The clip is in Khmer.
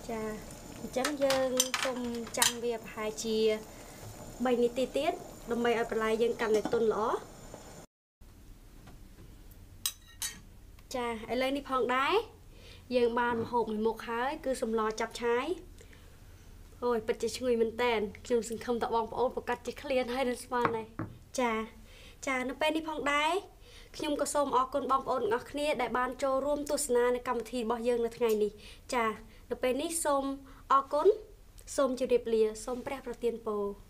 ចាអញ្ចឹងយើងសូមចាំវាប្រហែលជា3នាទីទៀតដើម្បីឲ្យបន្លែយើងកាន់តែទន់ល្អចាឥឡូវនេះផងដែរយើងបានម្ហូបមួយមុខហើយគឺសម្លចាប់ឆាយអូយពិតជាឈ្ងុយមែនតើខ្ញុំសង្ឃឹមថាបងប្អូនប្រកាសជាឃ្លានហើយនឹងស្មានហើយចានៅពេលនេះផងដែរខ្ញុំក៏សូមអរគុណបងប្អូនទាំងអស់គ្នាដែលបានចូលរួមទស្សនានៅកម្មវិធីរបស់យើងនៅថ្ងៃនេះចានៅពេលនេះសូមអរគុណសូមជម្រាបលាសូមព្រះប្រទានពរ